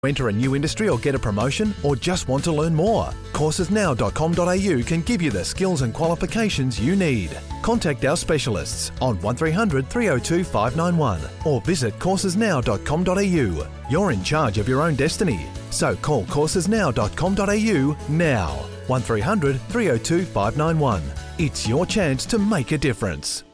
Enter a new industry or get a promotion, or just want to learn more? Coursesnow.com.au can give you the skills and qualifications you need. Contact our specialists on 1300 302 591 or visit coursesnow.com.au. You're in charge of your own destiny, so call coursesnow.com.au now. 1300 302 591. It's your chance to make a difference.